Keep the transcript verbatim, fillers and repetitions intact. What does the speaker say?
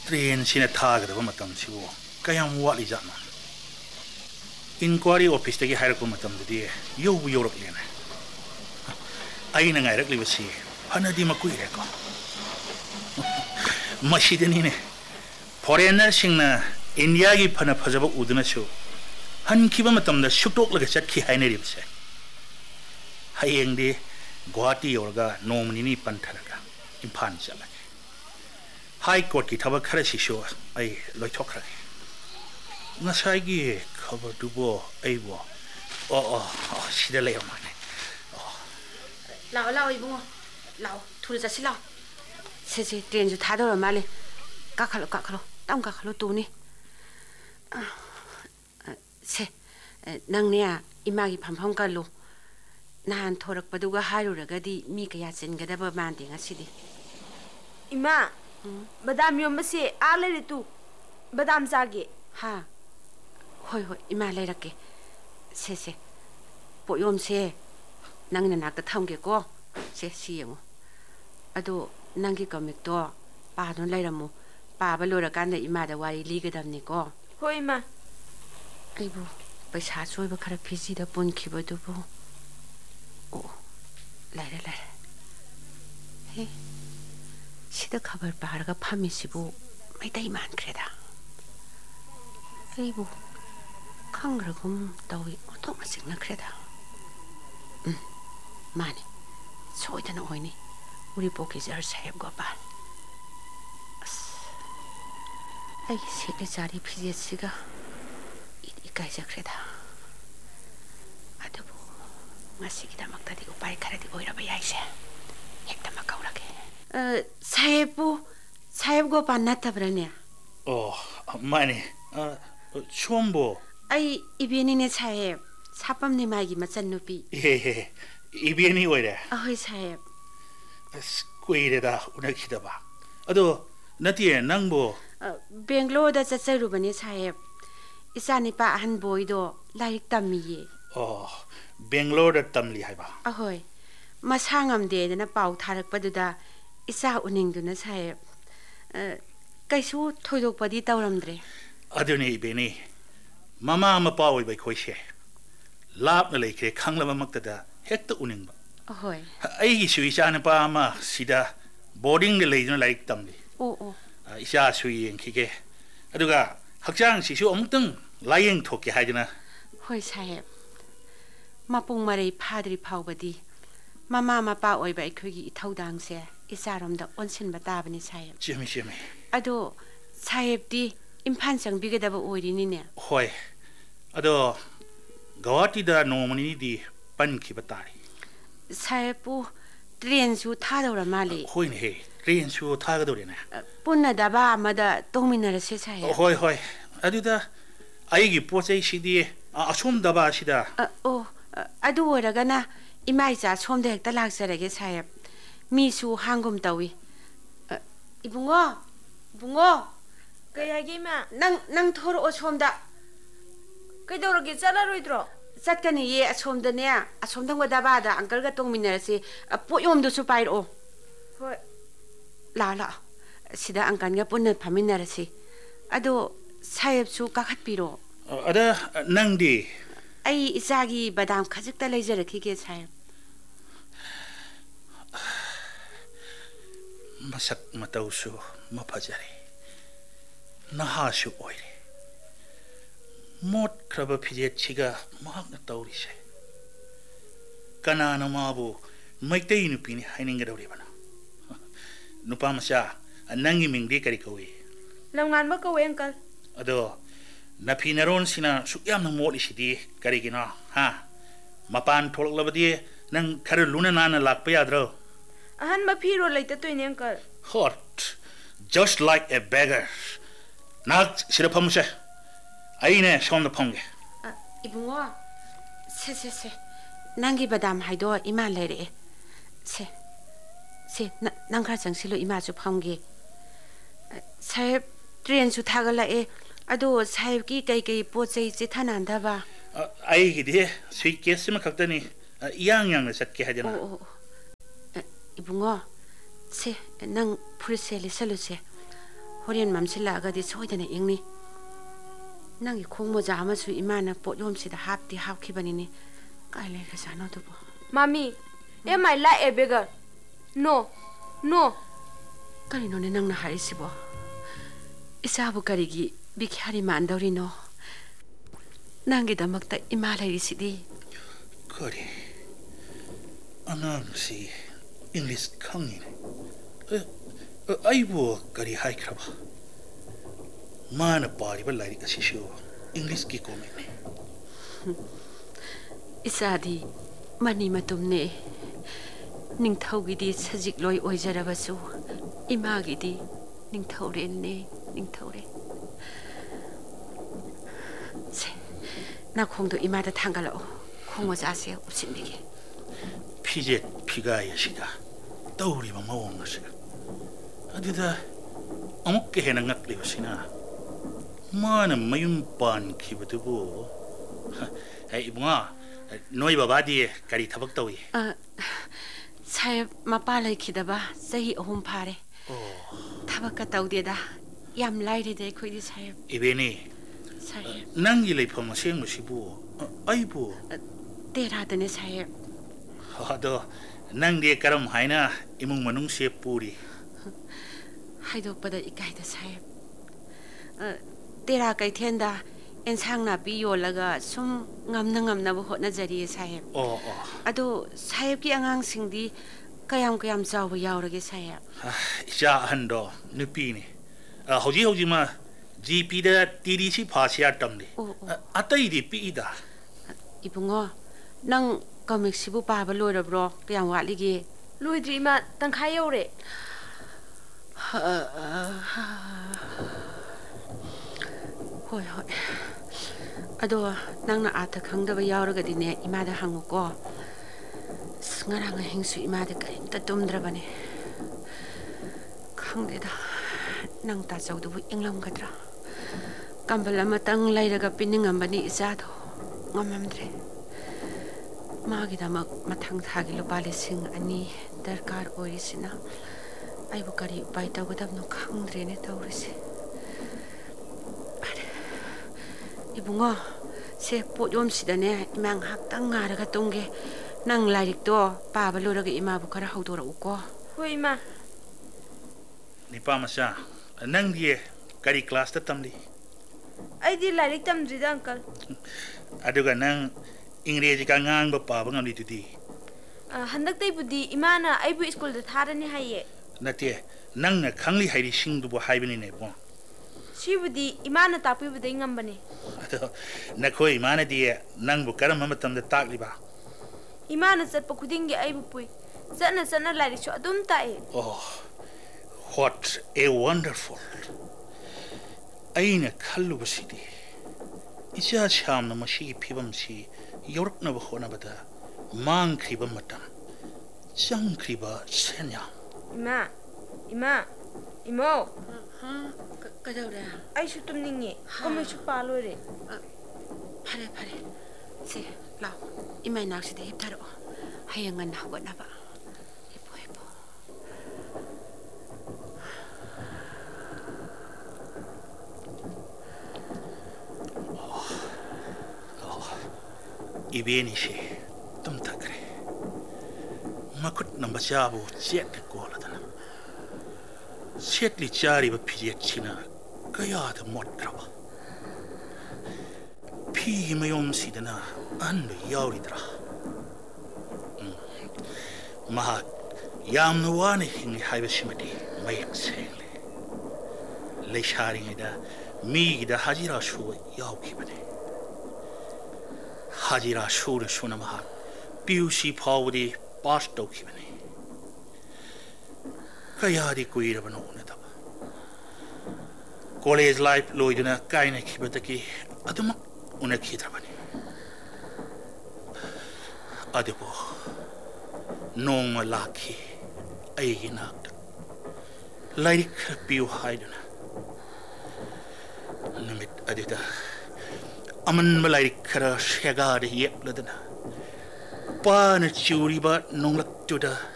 Train से थागदब मतमसिबो कयाम वाटलीजानो inquiry office तगी हायरको मतमददी यौबु यौरकलेना अइना गायरकलिबसी फनदी मकुइरेको मसिदनीने foreigner सिंगना India की fun फजब उदनसु हनखिबा मतमदा सुक्तोकलगा चटखि हायनरिबसे हयेंदि Guwahati यौरगा नोमनिनी पंथरगा Imphal चलगे हाई कोर्ट की थबक खरसिसु अई लोइथोखरगे नसाइगी खबर दुबो अइबो ओ ओ सिदा लेयमाने लाओ लाओ इबुंगो लाओ थुर जासि लाओ सेसे ट्रेन जु थादोर माले काखलो काखलो ताम काखलो तुनी से नंगने इमागी फमफम कलो नान थोरकपदुगा हारुरगदी मी कया चिनगदबा मानदे ngasiदी इमा बदाम योमसे आ लेरे तू बदाम जागे हा होय होय इमा लेरके से से पोयोम से नंगना नाकता थमगे को से सियमो अदो नंगी कमिक तो पादो लेरमो पाबा लोरकांदा इमादा वारी लीगदमनी को होय मा अइबो पैसा सोइबा खरा फिजीदा पुनखिबदुबो ओ लारे लारे हे सिदा खबर पारगा फामिसिबो मैदै मानख्रेदा अइबो खंग्रगुम तौइ ओथोक मसिगनख्रेदा उम माने सोइदना ओइनी उरी पोकेजर साहेब गोपाल अस अइ सेले जारी फिजेसिगा इदि काइजख्रेदा adobo ngasigidamaktadi upai kharadi oiraba yaise hektama kaurage साहेबो साहेब गोपाल नतब्रने ओ माने सोमबो आई इबेनीने साहेब सापमने मागी मचन नुपी हे हे इबेनी ओइरे अहोय साहेब कुइरेदा उनखिदबा अदो नतिए नंगबो बेंगलोर दा चचरुबने साहेब इसानिपा अहन बोइदो लाइक तमिये ओ बेंगलोर दा तमली हाइबा अहोय मसांगमदेदना पाउ थारकपदुदा इसा उनिंगदुना साहेब कैसु थोइदोकपदि तौरमद्रे अदुनी इबेनी ममा मपा ओइबै खोइसे लापना लेखे खंगलबा मक्तदा हेक्ता उनिंगबा अहोय अइगी सु इचानपा अमा सिदा बोर्डिंग दे लेदुना लाइक तमली ओ ओ इचा सु येंखिगे अदुगा हक्चांग सिसु अमुक्तंग लायेंग थोके हाइदना होय साहेब मपुंग मरै फाद्रि फाउबदी ममा मपा ओइबा अखोगी इथौदांगसे इचारोमदा ओनसिनबा ताबनी साहेब चेमी चेमी अदो साहेबदी इम्फान संबिगदबा ओइरिनिने होय अदो गुवाहाटीदा नोमनिदी पनखिबा तारी साहेबु ट्रेन सु थादौरा माले होइने हे ट्रेन सु थागदोरेना पुन्ना दबा अमदा तोमिनरसे साहेब होय होय अदुदा आइगी पोचै सिदी असोम दबा सिदा ओ अदु ओरगना इमाइचा सोमदा हेक्ता लाक्सरगे साहेब मीसु हांगुम तवी इबुंगो बुंगो कयागी मा नंग नंग थोरो ओ सोमदा कइदौरगे चलारोइद्रो चटकनी ये असोमदने असोमदंग दबादा अंकल गा तोमिनरसे पोयोमदुसु पाइरो होय ला ला सिदा अंकल गा पुन्ना फमिनरसे अदो साहेब सु काखतपिरो अदा नंगदी आई इचागी बादाम खजिकता लेजरखिगे साहेब मसक मतौसु मफजरे नहासु ओइरे मोट खरब फिजे छिगा महकना तौरिसे कनाना माबु मैतै नुपिनि हाइनिंगदौरिबना नुपा मसा नंगी मिंगदी करि कौई लंगानबा कौए अंकल अदो नफी नरोन सिना सुक्यामना मोलिसिदी करिगिना हा मपान थोलकलबदी नंग खर लुना नाना लाकपा याद्रो अहन मफीरो लैता तोइने uncle hot just like a बेगर नाक सिरफमसे आइने सोमदा फंगे इबुंगो से से से नंगी बादाम हाइदो इमा लेरे से से नंखरा चंगसिलो इमा सु फंगे साहेब ट्रेन सु थागलाए अदो साहेब की कई कई पोचै चिथानांदबा आइगिदे स्वीटकेस सिमा खक्तनी यांग यांग सटके हाइदना ओ इबुंगो से नंग फुरसे लिसलुसे 호렌 맘실라가디 소이다네 잉니 낭이 콩모자 아마수 이마나 뽀욤시다 합디 합키바니니 까일레가 자노도보 마미 am I like a beggar no no 까리노네 낭나 하리시보 이사부 까리기 비키하리 만더리노 낭기다막다 이마 레이시디 그래 아나시 잉글리시 강이네 아이고 까리 하이크라바 마나 파리바 라이리 아시쇼 잉글리시 기 코메네 이사디 마니 마tum네 닝타우기디 사직 로이 오이자라바수 이마기디 닝타우레네 닝타우레 세 나콩도 이마다 탕갈라오 콩모자세요 옵신디게 피제 피가야시가 떠오리바 마옹나시가 아디다 어묵게 해나 ngakliwsina mana mayum pan khibatubu ai bunga noi baba di kari thabak tawi 아 사입 마빠 레키다바 세히 어홈 파레 타박가 따우데다 얌 라이리데 코이디 사입 ibeni 사입 nangi leifam sengmusibu aibu 테라드네 사입 ado nangdi karam haina imung manung se puri 하이도빠다 이까이다 사입 어 테라 까이텐다 엔상나 비올라가 숨 ngamna ngamna bo hotna jari saib oh oh ado saib ki angang singdi kayam kayam chaw ba yaurage saib ja hando nupi ni hoji hoji ma gp da tdc phasya tamni atai di pi da ibungo nang comic sibu pa ba loirabro kayam walige loidri ma tangkhai yore hoi hoi ado nangna ata khangdaba yauragadine imada hanguko ngaranga hingsu imada karimta tumdrabane khangdeda nang ta chawdubu inglamgadra kambal amatang lairaga piningambani izado ngamamdre magidamak mathang thagi lupa lising ani darkar oisina aibu kari upai tawgadabno khangdrene tawrisi ibungo se poyom sidane imang haktang ngaraga tongge nang lairik do paba loraga ima bu kara hawdora uko hoi ma ni pa masa nang die kari class ta tamli ai di lairik tamdri da uncle aduga nang ingreji ka ngang ba pa ngam li tudi handak tai budi imana ai bu school da tharani haye nate nang na khangli hairi sing du bo haibini ne bo Shibudi imana tapi budi ngambane. Ado nakoi imana dia nang bu karam matam da takli ba. Imana sat pakudingi ai bu pui. Sana sana lari sho adum tae. Oh, what a wonderful. Aina khallu basidi. Isha sham na mashi phibam si york na bkhona bada mang khibam matam. Chang khiba senya. Ima, ima, imo. Kadawra ai shu tum ningi komi shu palo re phare phare se lao imai nak side iptaro hayangan hawa na ba ipo ipo ibeni she tum takre makut namba chabu chet ko la dana chetli chari ba phijet china kaya da mot kraba phi mayom sidana an yauri dra ma yam no wani hingi haiba shimati mayak sele le sharing da mi da hajira shu yaw kibane hajira shu re shuna ma piushi phawdi pass to kibane kaya di kuira bano na taba college life loiduna kaina khibataki aduma una khidrabani adebo noma lakhi aina like piu haiduna namit adita aman malai khara shega de yepladana pan churi ba nonglak tuda